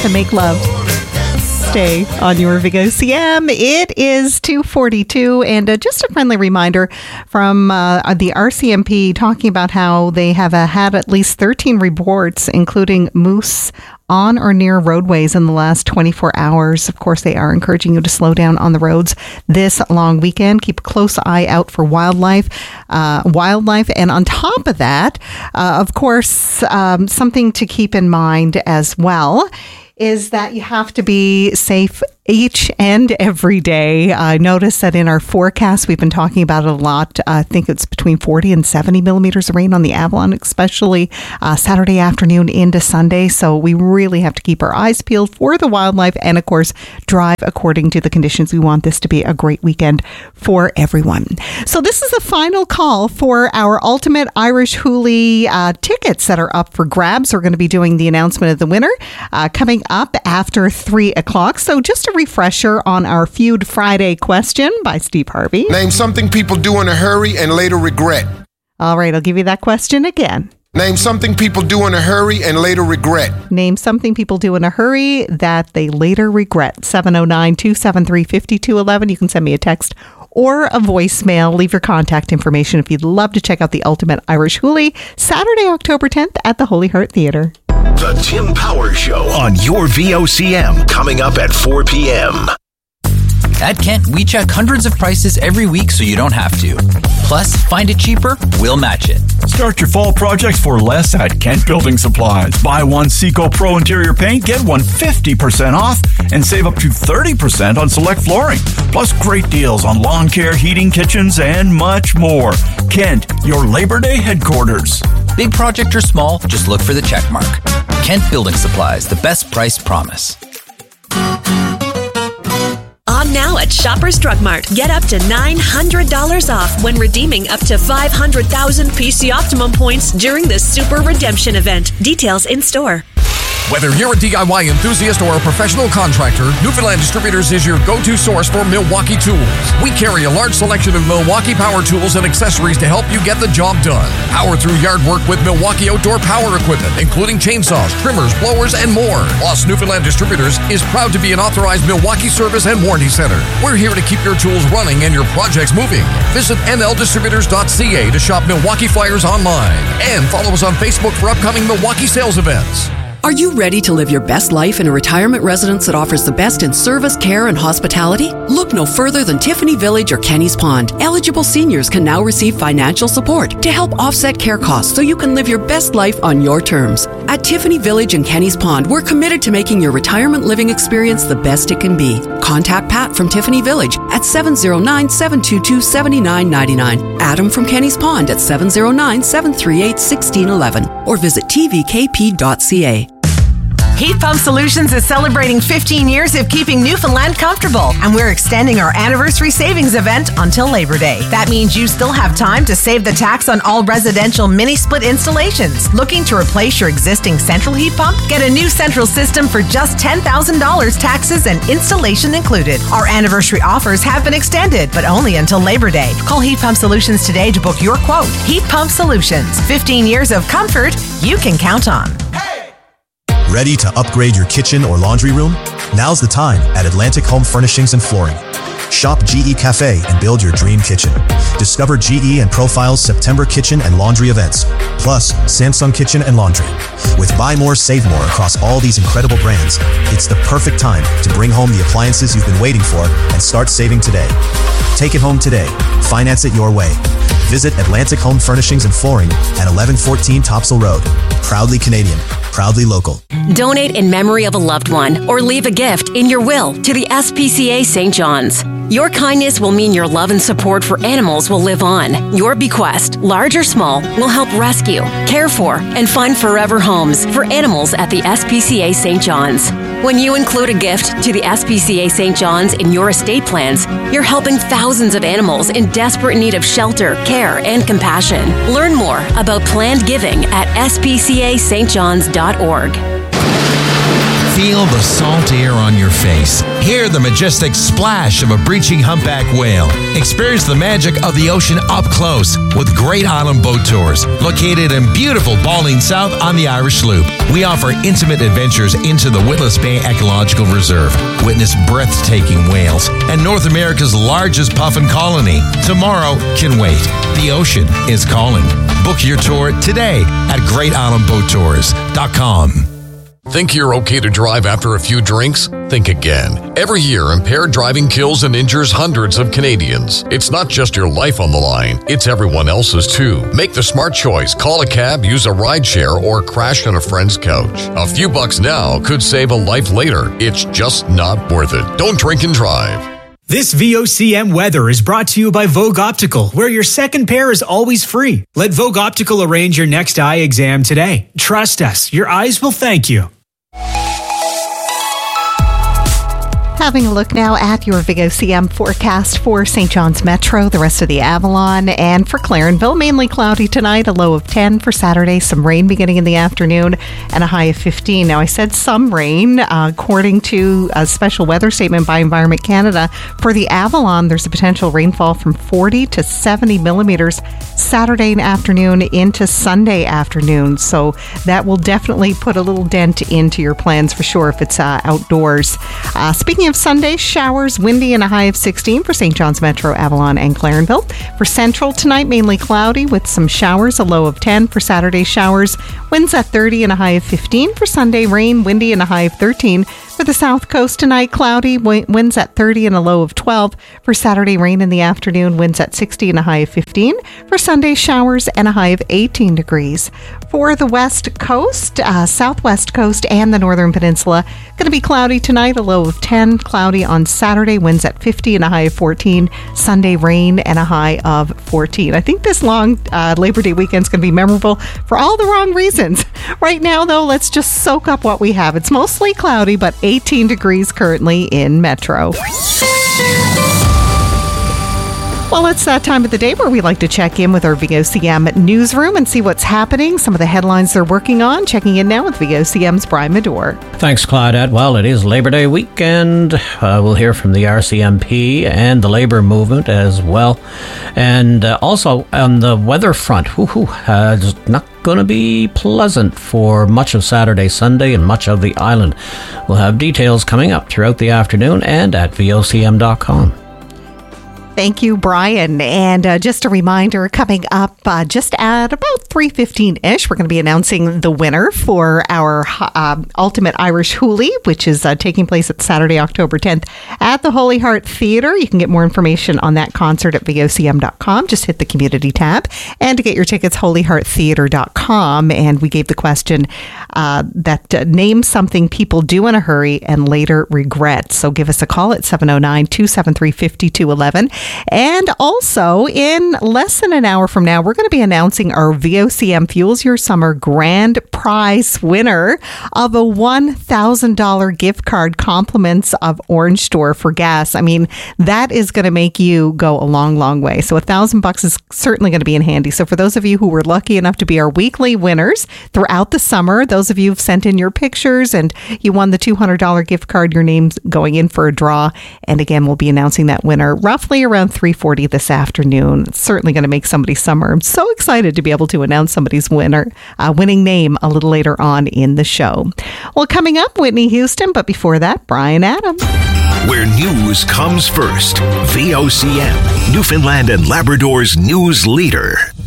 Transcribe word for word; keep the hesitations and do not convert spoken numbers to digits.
How to Make Love. Stay on your V O C M. It is two forty-two, and uh, just a friendly reminder from uh, the R C M P talking about how they have uh, had at least thirteen reports, including moose on or near roadways in the last twenty-four hours. Of course, they are encouraging you to slow down on the roads this long weekend. Keep a close eye out for wildlife, uh, wildlife. And on top of that, uh, of course, um, something to keep in mind as well is that you have to be safe each and every day. I uh, notice that in our forecast, we've been talking about it a lot. Uh, I think it's between forty and seventy millimeters of rain on the Avalon, especially uh, Saturday afternoon into Sunday. So we really have to keep our eyes peeled for the wildlife and, of course, drive according to the conditions. We want this to be a great weekend for everyone. So this is the final call for our Ultimate Irish Hoolie uh, tickets that are up for grabs. We're going to be doing the announcement of the winner uh, coming up after three o'clock. So just a refresher on our Feud Friday question by Steve Harvey. Name something people do in a hurry and later regret. All right, I'll give you that question again. Name something people do in a hurry and later regret. Name something people do in a hurry that they later regret. seven oh nine, two seven three, five two one one. You can send me a text or a voicemail. Leave your contact information if you'd love to check out the Ultimate Irish Hoolie, Saturday, October tenth at the Holy Heart Theatre. The Tim Power Show on your V O C M, coming up at four p.m. At Kent, we check hundreds of prices every week so you don't have to. Plus, find it cheaper, we'll match it. Start your fall projects for less at Kent Building Supplies. Buy one Seco Pro interior paint, get one fifty percent off, and save up to thirty percent on select flooring. Plus, great deals on lawn care, heating, kitchens, and much more. Kent, your Labor Day headquarters. Big project or small, just look for the check mark. Kent Building Supplies, the best price promise. On now at Shoppers Drug Mart. Get up to nine hundred dollars off when redeeming up to five hundred thousand P C Optimum points during the Super Redemption event. Details in store. Whether you're a D I Y enthusiast or a professional contractor, Newfoundland Distributors is your go-to source for Milwaukee tools. We carry a large selection of Milwaukee power tools and accessories to help you get the job done. Power through yard work with Milwaukee outdoor power equipment, including chainsaws, trimmers, blowers, and more. Plus, Newfoundland Distributors is proud to be an authorized Milwaukee service and warranty center. We're here to keep your tools running and your projects moving. Visit N L distributors dot C A to shop Milwaukee flyers online. And follow us on Facebook for upcoming Milwaukee sales events. Are you ready to live your best life in a retirement residence that offers the best in service, care, and hospitality? Look no further than Tiffany Village or Kenny's Pond. Eligible seniors can now receive financial support to help offset care costs so you can live your best life on your terms. At Tiffany Village and Kenny's Pond, we're committed to making your retirement living experience the best it can be. Contact Pat from Tiffany Village at seven oh nine, seven two two, seven nine nine nine, Adam from Kenny's Pond at seven oh nine, seven three eight, one six one one, or visit T V K P dot C A. Heat Pump Solutions is celebrating fifteen years of keeping Newfoundland comfortable, and we're extending our anniversary savings event until Labor Day. That means you still have time to save the tax on all residential mini-split installations. Looking to replace your existing central heat pump? Get a new central system for just ten thousand dollars, taxes and installation included. Our anniversary offers have been extended, but only until Labor Day. Call Heat Pump Solutions today to book your quote. Heat Pump Solutions. fifteen years of comfort you can count on. Ready to upgrade your kitchen or laundry room? Now's the time at Atlantic Home Furnishings and Flooring. Shop G E Cafe and build your dream kitchen. Discover G E and Profile's September kitchen and laundry events, plus Samsung Kitchen and Laundry. With buy more, save more across all these incredible brands, it's the perfect time to bring home the appliances you've been waiting for and start saving today. Take it home today. Finance it your way. Visit Atlantic Home Furnishings and Flooring at eleven fourteen Topsail Road. Proudly Canadian. Proudly local. Donate in memory of a loved one or leave a gift in your will to the S P C A Saint John's. Your kindness will mean your love and support for animals will live on. Your bequest, large or small, will help rescue, care for, and find forever homes for animals at the S P C A Saint John's. When you include a gift to the S P C A Saint John's in your estate plans, you're helping thousands of animals in desperate need of shelter, care, and compassion. Learn more about planned giving at S P C A St Johns dot org. Feel the salt air on your face. Hear the majestic splash of a breaching humpback whale. Experience the magic of the ocean up close with Great Island Boat Tours, located in beautiful Balding South on the Irish Loop. We offer intimate adventures into the Witless Bay Ecological Reserve. Witness breathtaking whales and North America's largest puffin colony. Tomorrow can wait. The ocean is calling. Book your tour today at great island boat tours dot com. Think you're okay to drive after a few drinks? Think again. Every year, impaired driving kills and injures hundreds of Canadians. It's not just your life on the line, it's everyone else's too. Make the smart choice. Call a cab, use a rideshare, or crash on a friend's couch. A few bucks now could save a life later. It's just not worth it. Don't drink and drive. This V O C M weather is brought to you by Vogue Optical, where your second pair is always free. Let Vogue Optical arrange your next eye exam today. Trust us, your eyes will thank you. Having a look now at your V O C M forecast for Saint John's Metro, the rest of the Avalon, and for Clarenville. Mainly cloudy tonight, a low of ten. For Saturday, some rain beginning in the afternoon, and a high of fifteen. Now, I said some rain. Uh, according to a special weather statement by Environment Canada, for the Avalon, there's a potential rainfall from forty to seventy millimeters Saturday afternoon into Sunday afternoon. So that will definitely put a little dent into your plans for sure if it's uh, outdoors. Uh, speaking of Sunday, showers, windy, and a high of sixteen for Saint John's Metro, Avalon, and Clarenville. For Central tonight, mainly cloudy with some showers, a low of ten. For Saturday, showers, winds at thirty and a high of fifteen. For Sunday, rain, windy, and a high of thirteen. For the South Coast tonight, cloudy, winds at thirty and a low of twelve. For Saturday, rain in the afternoon, winds at sixty and a high of fifteen. For Sunday, showers and a high of eighteen degrees. For the West Coast, uh, Southwest Coast, and the Northern Peninsula, going to be cloudy tonight, a low of ten. Cloudy on Saturday, winds at fifty and a high of fourteen. Sunday, rain and a high of fourteen. I think this long uh, Labor Day weekend is going to be memorable for all the wrong reasons. Right now, though, let's just soak up what we have. It's mostly cloudy, but eighteen degrees currently in Metro. Well, it's that time of the day where we like to check in with our V O C M newsroom and see what's happening, some of the headlines they're working on. Checking in now with V O C M's Brian Medore. Thanks, Claudette. Well, it is Labor Day weekend. Uh, we'll hear from the R C M P and the labor movement as well. And uh, also on the weather front, whoo-hoo, uh, it's not going to be pleasant for much of Saturday, Sunday, and much of the island. We'll have details coming up throughout the afternoon and at V O C M dot com. Thank you, Brian. And uh, just a reminder, coming up uh, just at about three fifteen-ish, we're going to be announcing the winner for our uh, Ultimate Irish Hoolie, which is uh, taking place at Saturday, October tenth at the Holy Heart Theatre. You can get more information on that concert at V O C M dot com. Just hit the community tab. And to get your tickets, holy heart theatre dot com. And we gave the question uh, that uh, name something people do in a hurry and later regret. So give us a call at seven oh nine, two seven three, five two one one. And also, in less than an hour from now, we're going to be announcing our V O C M Fuels Your Summer grand prize winner of a one thousand dollars gift card, compliments of Orange Store for gas. I mean, that is going to make you go a long, long way. So a thousand bucks is certainly going to be in handy. So for those of you who were lucky enough to be our weekly winners throughout the summer, those of you who've sent in your pictures and you won the two hundred dollars gift card, your name's going in for a draw. And again, we'll be announcing that winner roughly around three forty this afternoon. It's certainly going to make somebody's summer. I'm so excited to be able to announce somebody's winner, uh, winning name a little later on in the show. Well, coming up, Whitney Houston, but before that, Brian Adams. Where news comes first. V O C M, Newfoundland and Labrador's news leader.